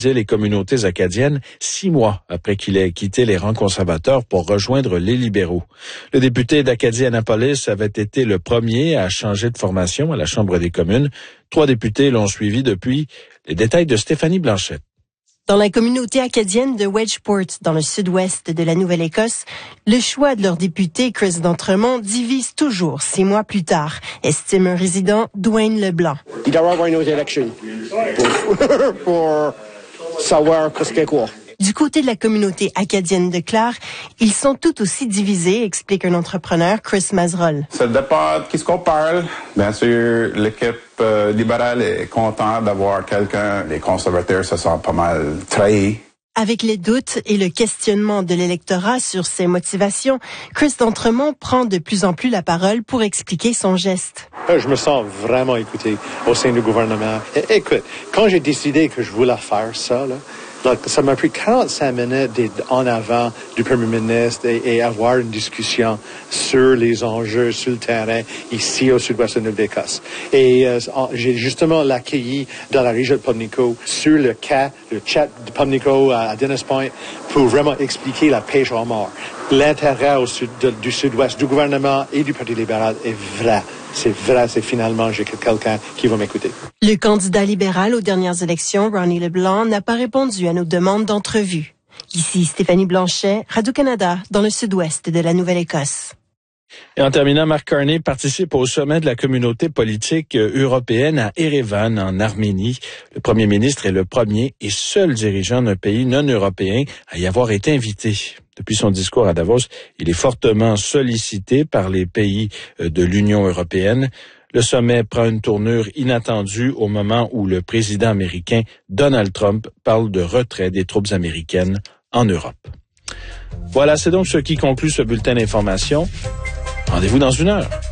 les communautés acadiennes 6 mois après qu'il ait quitté les rangs conservateurs pour rejoindre les libéraux. Le député d'Acadie-Annapolis avait été le premier à changer de formation à la Chambre des communes. 3 députés l'ont suivi depuis. Les détails de Stéphanie Blanchette. Dans la communauté acadienne de Wedgeport, dans le sud-ouest de la Nouvelle-Écosse, le choix de leur député, Chris d'Entremont, divise toujours 6 mois plus tard, estime un résident, Dwayne Leblanc. Il doit y avoir une autre élection pour savoir qu'est-ce qu'il y a quoi. Du côté de la communauté acadienne de Clare, ils sont tout aussi divisés, explique un entrepreneur, Chris Mazerolle. Ça dépend de qui qu'on parle. Bien sûr, l'équipe libérale est contente d'avoir quelqu'un. Les conservateurs se sentent pas mal trahis. Avec les doutes et le questionnement de l'électorat sur ses motivations, Chris d'Entremont prend de plus en plus la parole pour expliquer son geste. Je me sens vraiment écouté au sein du gouvernement. Écoute, quand j'ai décidé que je voulais faire ça, ça m'a pris 45 minutes d'être en avant du premier ministre et avoir une discussion sur les enjeux sur le terrain ici au sud-ouest de Nouvelle-Écosse. Et j'ai justement l'accueilli dans la région de Pubnico sur le chat de Pubnico à Dennis Point pour vraiment expliquer la pêche en mort. L'intérêt du sud-ouest du gouvernement et du Parti libéral est vrai. C'est vrai, c'est finalement, j'ai quelqu'un qui va m'écouter. Le candidat libéral aux dernières élections, Ronnie Leblanc, n'a pas répondu à nos demandes d'entrevue. Ici Stéphanie Blanchet, Radio-Canada, dans le sud-ouest de la Nouvelle-Écosse. Et en terminant, Mark Carney participe au sommet de la communauté politique européenne à Erevan, en Arménie. Le premier ministre est le premier et seul dirigeant d'un pays non européen à y avoir été invité. Depuis son discours à Davos, il est fortement sollicité par les pays de l'Union européenne. Le sommet prend une tournure inattendue au moment où le président américain Donald Trump parle de retrait des troupes américaines en Europe. Voilà, c'est donc ce qui conclut ce bulletin d'information. Rendez-vous dans 1 heure.